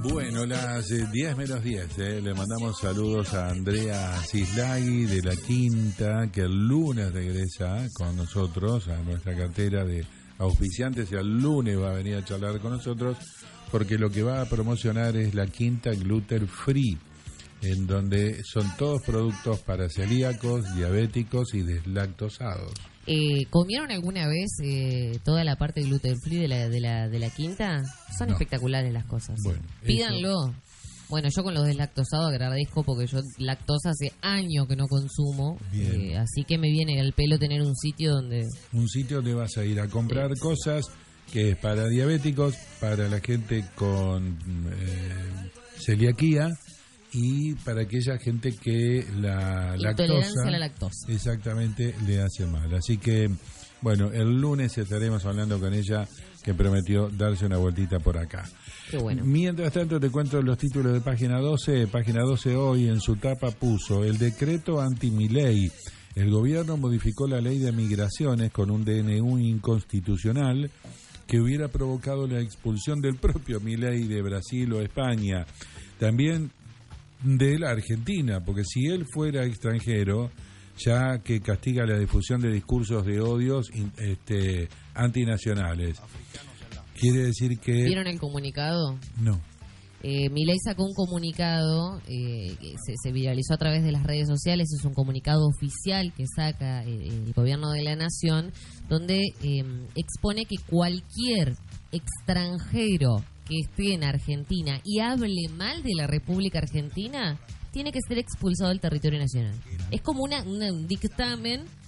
Bueno, las 10 menos 10, le mandamos saludos a Andrea Cislagui de La Quinta, que el lunes regresa con nosotros a nuestra cartera de auspiciantes y el lunes va a venir a charlar con nosotros porque lo que va a promocionar es La Quinta Gluten Free, en donde son todos productos para celíacos, diabéticos y deslactosados. ¿Comieron alguna vez toda la parte gluten free de la Quinta? Son espectaculares las cosas. Bueno, pídanlo. Eso. Bueno, yo con los deslactosados agradezco porque yo lactosa hace años que no consumo, así que me viene al pelo tener un sitio donde... Un sitio donde vas a ir a comprar cosas que es para diabéticos, para la gente con celiaquía y para aquella gente que la intolerancia a la lactosa exactamente le hace mal. Así que, bueno, el lunes estaremos hablando con ella, que prometió darse una vueltita por acá. Qué bueno. Mientras tanto te cuento los títulos de Página 12. Página 12 hoy en su tapa puso: el decreto anti-Milei. El gobierno modificó la ley de migraciones con un DNU inconstitucional que hubiera provocado la expulsión del propio Milei de Brasil o España. También de la Argentina, porque si él fuera extranjero, ya que castiga la difusión de discursos de odios antinacionales. Quiere decir que... ¿Vieron el comunicado? No. Milei sacó un comunicado que se viralizó a través de las redes sociales. Es un comunicado oficial que saca el gobierno de la nación, donde expone que cualquier extranjero que esté en Argentina y hable mal de la República Argentina tiene que ser expulsado del territorio nacional. Es como un dictamen